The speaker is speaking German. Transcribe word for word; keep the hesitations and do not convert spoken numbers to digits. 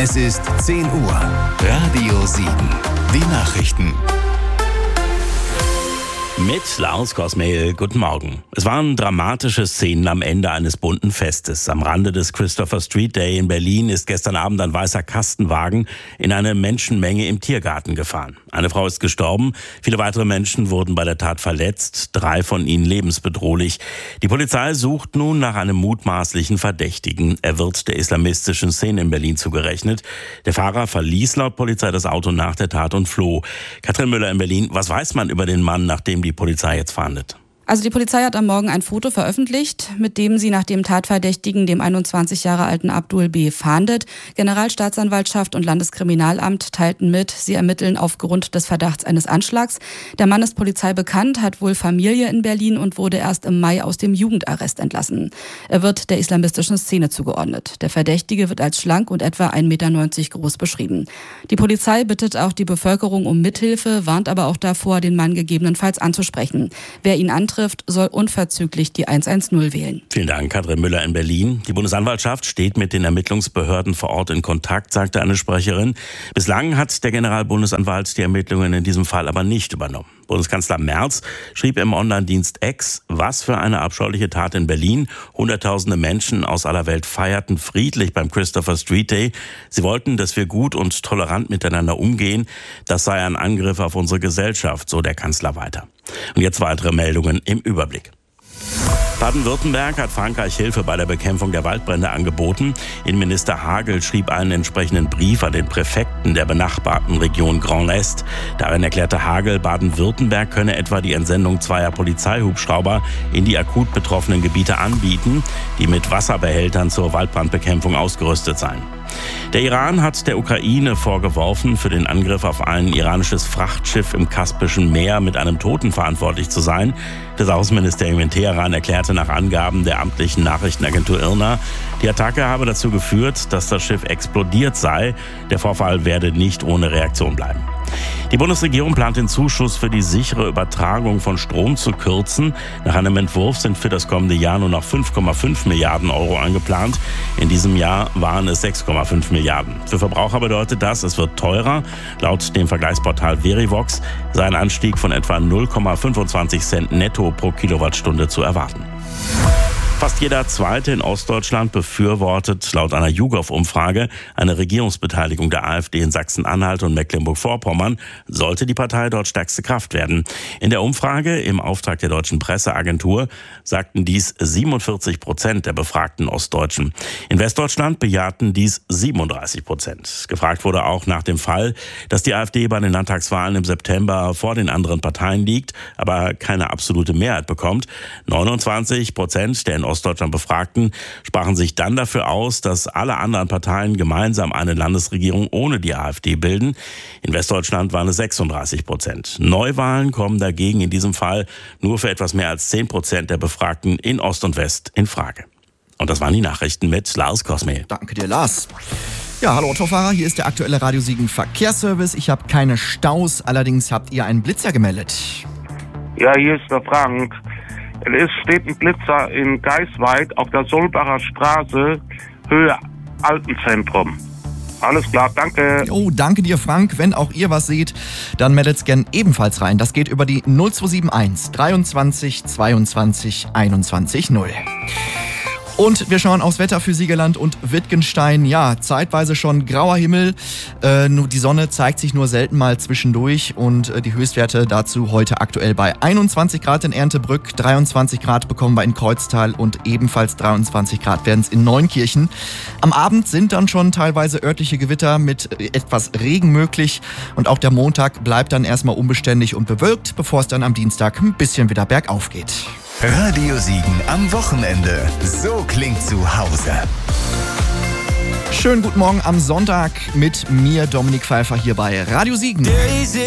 Es ist zehn Uhr. Radio Siegen. Die Nachrichten. Mit Lars Kosmehl, guten Morgen. Es waren dramatische Szenen am Ende eines bunten Festes. Am Rande des Christopher Street Day in Berlin ist gestern Abend ein weißer Kastenwagen in eine Menschenmenge im Tiergarten gefahren. Eine Frau ist gestorben, viele weitere Menschen wurden bei der Tat verletzt, drei von ihnen lebensbedrohlich. Die Polizei sucht nun nach einem mutmaßlichen Verdächtigen. Er wird der islamistischen Szene in Berlin zugerechnet. Der Fahrer verließ laut Polizei das Auto nach der Tat und floh. Katrin Müller in Berlin, was weiß man über den Mann, nachdem die Polizei jetzt fahndet? Also die Polizei hat am Morgen ein Foto veröffentlicht, mit dem sie nach dem Tatverdächtigen, dem einundzwanzig Jahre alten Abdul B., fahndet. Generalstaatsanwaltschaft und Landeskriminalamt teilten mit, sie ermitteln aufgrund des Verdachts eines Anschlags. Der Mann ist Polizei bekannt, hat wohl Familie in Berlin und wurde erst im Mai aus dem Jugendarrest entlassen. Er wird der islamistischen Szene zugeordnet. Der Verdächtige wird als schlank und etwa ein Meter neunzig groß beschrieben. Die Polizei bittet auch die Bevölkerung um Mithilfe, warnt aber auch davor, den Mann gegebenenfalls anzusprechen. Wer ihn antrifft, soll unverzüglich die hundertzehn wählen. Vielen Dank, Katrin Müller in Berlin. Die Bundesanwaltschaft steht mit den Ermittlungsbehörden vor Ort in Kontakt, sagte eine Sprecherin. Bislang hat der Generalbundesanwalt die Ermittlungen in diesem Fall aber nicht übernommen. Bundeskanzler Merz schrieb im Online-Dienst X, was für eine abscheuliche Tat in Berlin. Hunderttausende Menschen aus aller Welt feierten friedlich beim Christopher Street Day. Sie wollten, dass wir gut und tolerant miteinander umgehen. Das sei ein Angriff auf unsere Gesellschaft, so der Kanzler weiter. Und jetzt weitere Meldungen im Überblick. Baden-Württemberg hat Frankreich Hilfe bei der Bekämpfung der Waldbrände angeboten. Innenminister Hagel schrieb einen entsprechenden Brief an den Präfekten der benachbarten Region Grand Est. Darin erklärte Hagel, Baden-Württemberg könne etwa die Entsendung zweier Polizeihubschrauber in die akut betroffenen Gebiete anbieten, die mit Wasserbehältern zur Waldbrandbekämpfung ausgerüstet seien. Der Iran hat der Ukraine vorgeworfen, für den Angriff auf ein iranisches Frachtschiff im Kaspischen Meer mit einem Toten verantwortlich zu sein. Das Außenministerium in Teheran erklärte nach Angaben der amtlichen Nachrichtenagentur I R N A, die Attacke habe dazu geführt, dass das Schiff explodiert sei. Der Vorfall werde nicht ohne Reaktion bleiben. Die Bundesregierung plant den Zuschuss für die sichere Übertragung von Strom zu kürzen. Nach einem Entwurf sind für das kommende Jahr nur noch fünf Komma fünf Milliarden Euro eingeplant. In diesem Jahr waren es sechs Komma fünf Milliarden. Für Verbraucher bedeutet das, es wird teurer. Laut dem Vergleichsportal Verivox sei ein Anstieg von etwa null Komma fünfundzwanzig Cent netto pro Kilowattstunde zu erwarten. Fast jeder Zweite in Ostdeutschland befürwortet laut einer YouGov-Umfrage eine Regierungsbeteiligung der AfD in Sachsen-Anhalt und Mecklenburg-Vorpommern, sollte die Partei dort stärkste Kraft werden. In der Umfrage im Auftrag der Deutschen Presseagentur sagten dies siebenundvierzig Prozent der befragten Ostdeutschen. In Westdeutschland bejahten dies siebenunddreißig Prozent. Gefragt wurde auch nach dem Fall, dass die AfD bei den Landtagswahlen im September vor den anderen Parteien liegt, aber keine absolute Mehrheit bekommt. neunundzwanzig Prozent der in Ostdeutschland Befragten sprachen sich dann dafür aus, dass alle anderen Parteien gemeinsam eine Landesregierung ohne die AfD bilden. In Westdeutschland waren es sechsunddreißig Prozent. Neuwahlen kommen dagegen in diesem Fall nur für etwas mehr als zehn Prozent der Befragten in Ost und West in Frage. Und das waren die Nachrichten mit Lars Kosmehl. Danke dir, Lars. Ja, hallo Autofahrer, hier ist der aktuelle Radio Siegen Verkehrsservice. Ich habe keine Staus, allerdings habt ihr einen Blitzer gemeldet. Ja, hier ist der Frank. Es steht ein Blitzer in Geisweid auf der Solbacher Straße, Höhe Altenzentrum. Alles klar, danke. Oh, danke dir, Frank. Wenn auch ihr was seht, dann meldet gern ebenfalls rein. Das geht über die null zwei sieben eins dreiundzwanzig zweiundzwanzig einundzwanzig null. Und wir schauen aufs Wetter für Siegerland und Wittgenstein. Ja, zeitweise schon grauer Himmel. Äh, nur die Sonne zeigt sich nur selten mal zwischendurch. Und äh, die Höchstwerte dazu heute aktuell bei einundzwanzig Grad in Erntebrück, dreiundzwanzig Grad bekommen wir in Kreuztal und ebenfalls dreiundzwanzig Grad werden es in Neunkirchen. Am Abend sind dann schon teilweise örtliche Gewitter mit äh, etwas Regen möglich. Und auch der Montag bleibt dann erstmal unbeständig und bewölkt, bevor es dann am Dienstag ein bisschen wieder bergauf geht. Radio Siegen am Wochenende. So klingt zu Hause. Schönen guten Morgen am Sonntag mit mir, Dominik Pfeiffer, hier bei Radio Siegen.